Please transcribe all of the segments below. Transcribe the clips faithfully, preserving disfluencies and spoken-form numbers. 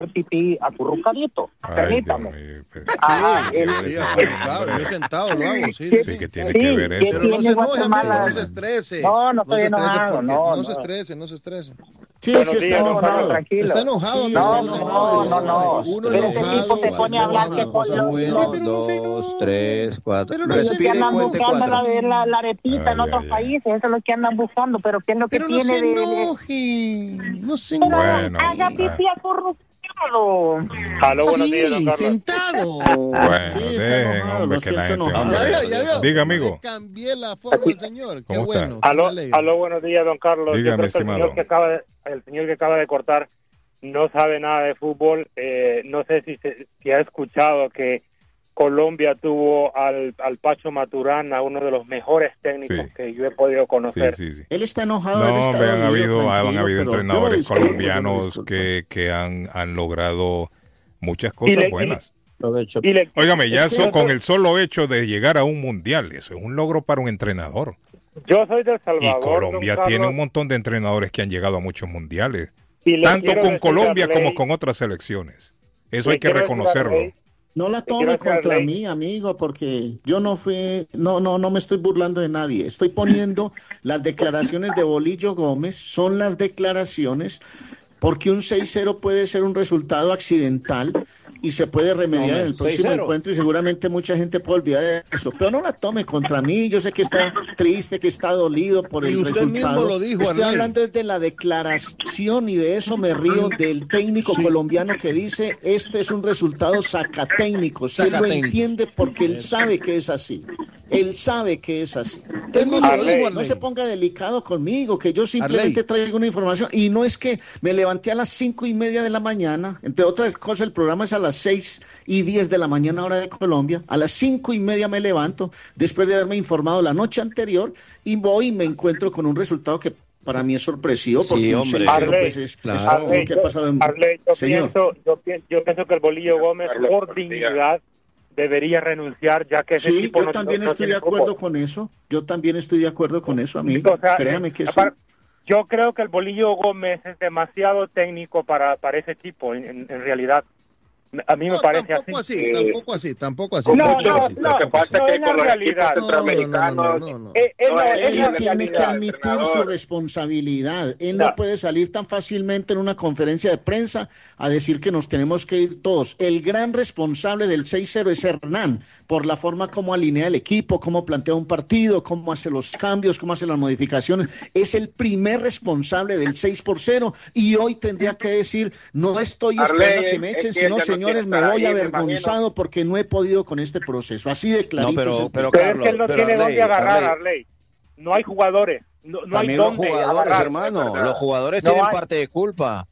pipí acurrucadito, permítame. Yo sentado lo hago, sí. Sí, que tiene que ver eso. Pero no se enoje, amigo, no se estrese. No, no estoy enojado, no. No se estrese, no se estrese. Sí, sí está enojado. Tranquilo. Está enojado. Sí, no, no, no, no. Uno Pero enojado. ese tipo te pone a hablar que por Uno, dos, tres, cuatro. Pero los que andan buscando la, la, la arepita en otros países, eso es lo que andan buscando, pero ¿qué es lo que pero tiene no se de...? enoje, no se Pero bueno, haga pipí acurrucado. Aló, buenos sí, días, don Carlos. Sentado. Bueno, sí, dejen, hombre, que la gente... Ya veo, ya veo. Diga, amigo. Le cambié la forma al señor. Qué bueno. Aló, aló, buenos días, don Carlos. Dígame, Yo creo que el estimado. señor que acaba de, el señor que acaba de cortar no sabe nada de fútbol. Eh, no sé si, se, si ha escuchado que Colombia tuvo al, al Pacho Maturana, uno de los mejores técnicos Sí. que yo he podido conocer. Sí, sí, sí. Él está enojado. él No, está hombre, han dolido, habido, han tranquilo, habido pero yo lo entrenadores disculpo, yo lo colombianos disculpo. que, que han, han logrado muchas Y cosas le- y- buenas. Y le, Óigame, ya Es que- eso, con el solo hecho de llegar a un mundial, eso es un logro para un entrenador. yo soy de El Y Salvador, Colombia don tiene Carlos, un montón de entrenadores que han llegado a muchos mundiales, y le tanto quiero con decir Colombia a Arley- como con otras selecciones. Eso le hay que quiero decir a reconocerlo. Arley- No la tome quiero decir, contra Arley. mí, amigo, porque yo no fui, no, no, no me estoy burlando de nadie. Estoy poniendo las declaraciones de Bolillo Gómez, son las declaraciones, porque un seis cero puede ser un resultado accidental y se puede remediar en el próximo seis cero. encuentro y seguramente mucha gente puede olvidar de eso. Pero no la tome contra mí, yo sé que está triste, que está dolido por Y el usted mismo resultado. lo dijo, Estoy Arley. hablando de la declaración y de eso me río del técnico colombiano que dice este es un resultado sacatécnico. Si él lo Sacatécnico. entiende porque él sabe que es así. Él sabe que es así. Él no, mismo se, lo dijo, no Arley. se ponga delicado conmigo, que yo simplemente Arley. traigo una información. Y no es que me levanté a las cinco y media de la mañana, entre otras cosas el programa es a las seis y diez de la mañana hora de Colombia. A las cinco y media me levanto después de haberme informado la noche anterior y voy y me encuentro con un resultado que para mí es sorpresivo porque Sí, un hombre. seis cero, Arley, pues, es, claro. es algo Arley, que ha pasado en... Arley, yo, Señor. pienso, yo, pienso, yo pienso que el Bolillo Gómez, Carlos, por buenos días. dignidad, debería renunciar, ya que ese Sí, tipo yo no, también no- no estoy tiene de acuerdo fútbol. con eso. Yo también estoy de acuerdo con eso, amigo. O sea, Créame que eh, sí. apar- Yo creo que el Bolillo Gómez es demasiado técnico para, para ese equipo, en, en- en realidad. A mí me No, parece tampoco así. así, Eh, tampoco así, tampoco así. No, tampoco no, así, no, Lo que pasa no es es que la con los realidad. equipos centroamericanos No, no, no, no, no. Eh, eh, no, No, es él la Él tiene que realidad. admitir su entrenador. responsabilidad. Él no. No. puede salir tan fácilmente en una conferencia de prensa a decir que nos tenemos que ir todos. El gran responsable del seis cero es Hernán, por la forma como alinea el equipo, cómo plantea un partido, cómo hace los cambios, cómo hace las modificaciones. Es el primer responsable del seis por cero y hoy tendría que decir, no estoy Arley, esperando que es- me es echen, que él sino ya no señores, quiere me estar voy ahí, me avergonzado porque no he podido con este proceso. Así de clarito. No, pero- es el pero- tema. Pero Carlos, es que él no pero tiene Arley, dónde agarrar, Arley. Arley. No hay jugadores. No, no hay También los dónde jugadores, agarrar. hermano. es verdad. Los jugadores No tienen hay. parte de culpa.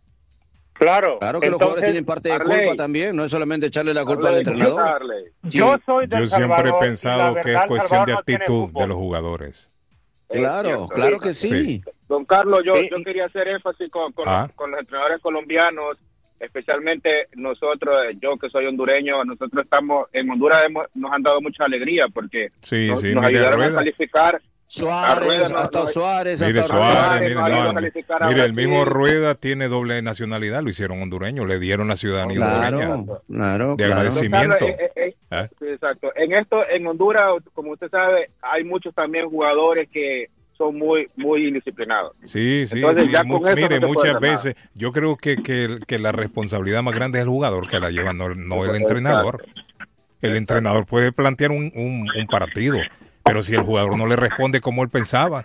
Claro. Claro que los jugadores Entonces, tienen parte de Arley. culpa también. No es solamente echarle la culpa Arley, al entrenador. Arley. Yo soy de Yo El siempre he Salvador, y pensado la que es verdad, El cuestión Salvador de no tiene actitud fútbol. de los jugadores. Claro, cierto, claro sí. que sí. Sí. Don Carlos, yo, Sí. yo quería hacer énfasis con, con, Ah. los, con los entrenadores colombianos, especialmente nosotros, eh, yo que soy hondureño, nosotros estamos en Honduras, hemos, nos han dado mucha alegría porque Sí, nos, sí, nos mire, ayudaron Rueda. a calificar. Suárez, Rueda no- hasta no- Suárez, Mire, hasta Suárez, Suárez, mire, no ha ido no, a calificar a mire, el Brasil. mismo Rueda tiene doble nacionalidad, lo hicieron hondureño, le dieron la ciudadanía hondureña. Claro, claro, De claro. agradecimiento. Don Carlos, eh, eh, eh, ¿Eh? sí, exacto. En esto, en Honduras, como usted sabe, hay muchos también jugadores que son muy, muy indisciplinados. Sí, sí, Entonces, sí. ya Mu- con eso mire, no se puede muchas hacer nada. veces yo creo que, que, que la responsabilidad más grande es el jugador que la lleva, no, no el entrenador. El entrenador puede plantear un, un, un partido, pero si el jugador no le responde como él pensaba.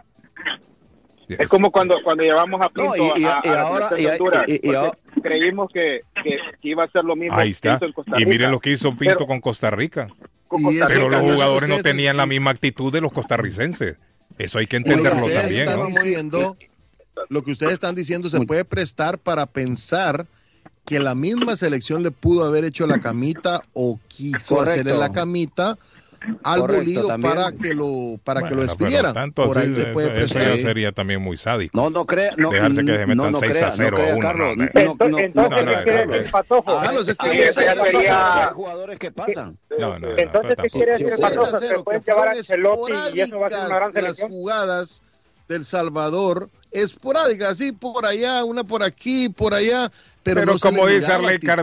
Es como cuando cuando llevamos a Pinto No, y- y- a, y a la ahora- selección y- de Honduras, y- y- y porque ahora- creímos que, que, que iba a ser lo mismo Ahí que está. hizo en Costa Y Rica. miren lo que hizo Pinto Pero- con Costa Rica. con Y Costa eso- Pero Rica. los eso jugadores no ustedes- tenían la y- misma actitud de los costarricenses. Eso hay que Y lo que entenderlo ustedes también, están ¿no? diciendo, lo que ustedes están diciendo se puede prestar para pensar que la misma selección le pudo haber hecho la camita o quiso Correcto. hacerle la camita al Correcto, Bolillo también. para que lo para que lo Bueno, pero despidieran. tanto Por así, ahí se puede eso, eso prestar. ya sería también muy sádico. No, no crea, no, Dejarse que se metan no, no seis crea, a cero no crea, a uno, Carlos. no, No, Entonces, no, no, entonces, no, ¿qué no, quiere no, decir no. Patojo? Carlos, es que Hay, eso ya sería- hay jugadores que pasan. No, no, no, Entonces, ¿qué tampoco. quiere decir seis Patojo? a Se cero, pueden que llevar a fueron Ancelotti y eso va a ser una gran esporádicas las selección. jugadas del Salvador, esporádicas, así por allá, una por aquí, por allá, pero, Pero no se como le dice miraba Arley actitud.